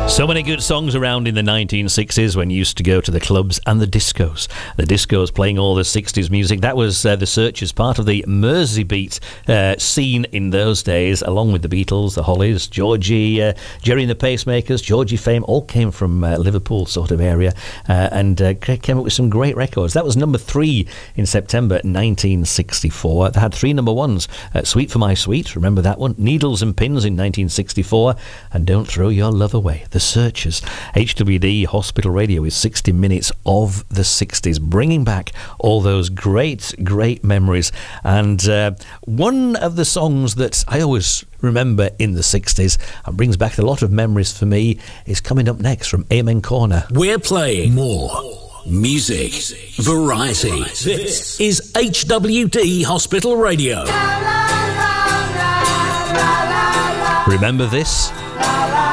So many good songs around in the 1960s when you used to go to the clubs and the discos. The discos playing all the 60s music. That was The Searchers, part of the Merseybeat scene in those days, along with the Beatles, the Hollies, Georgie, Jerry and the Pacemakers, Georgie Fame, all came from Liverpool sort of area and came up with some great records. That was number 3 in September 1964. They had 3 number 1s. Sweet for My Sweet, remember that one? Needles and Pins in 1964. And Don't Throw Your Love Away. The Searchers. HWD Hospital Radio is 60 minutes of the 60s, bringing back all those great memories. And one of the songs that I always remember in the 60s and brings back a lot of memories for me is coming up next from Amen Corner. We're playing more music, variety. This is HWD Hospital Radio. Remember this?